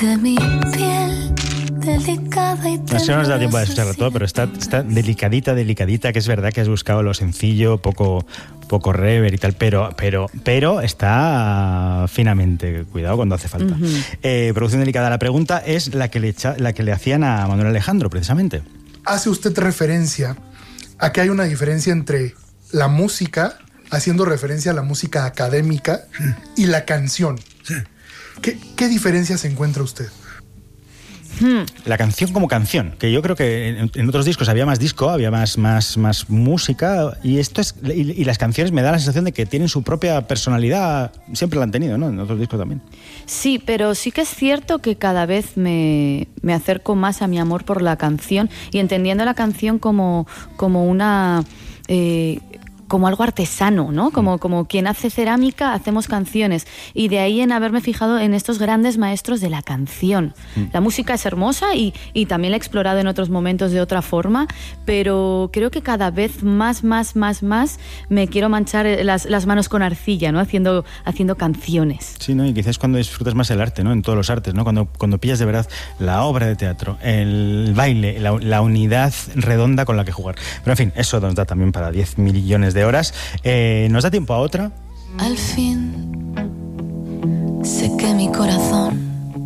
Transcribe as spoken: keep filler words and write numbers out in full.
de mi piel delicada y no sé si nos da tiempo de escucharlo todo, pero está, está delicadita, delicadita, que es verdad que has buscado lo sencillo, poco, poco rever y tal, pero, pero, pero está finamente. Cuidado cuando hace falta. Uh-huh. Eh, producción delicada. La pregunta es la que, le echa, la que le hacían a Manuel Alejandro, precisamente. Hace usted referencia a que hay una diferencia entre la música, haciendo referencia a la música académica, sí, y la canción. Sí. ¿Qué, qué diferencia se encuentra usted? La canción como canción, que yo creo que en, en otros discos había más disco, había más, más, más música, y esto es y, y las canciones me da la sensación de que tienen su propia personalidad, siempre la han tenido, ¿no? En otros discos también. Sí, pero sí que es cierto que cada vez me, me acerco más a mi amor por la canción y entendiendo la canción como, como una... Eh, como algo artesano, ¿no? Como, como quien hace cerámica, hacemos canciones. Y de ahí en haberme fijado en estos grandes maestros de la canción. Mm. La música es hermosa y, y también la he explorado en otros momentos de otra forma, pero creo que cada vez más, más, más, más me quiero manchar las, las manos con arcilla, ¿no? Haciendo, haciendo canciones. Sí, ¿no? Y quizás cuando disfrutas más el arte, ¿no? En todos los artes, ¿no? Cuando, cuando pillas de verdad la obra de teatro, el baile, la, la unidad redonda con la que jugar. Pero en fin, eso nos da también para diez millones de horas. Eh, ¿Nos da tiempo a otra? Al fin sé que mi corazón